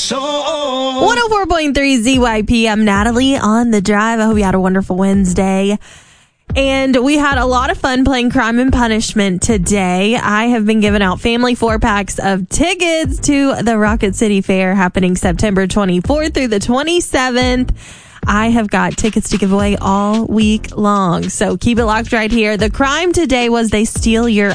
104.3 ZYP. I'm Natalie on the drive. I hope you had a wonderful Wednesday. And we had a lot of fun playing Crime and Punishment today. I have been giving out family 4-packs of tickets to the Rocket City Fair happening September 24th through the 27th. I have got tickets to give away all week long. So keep it locked right here. The crime today was they steal your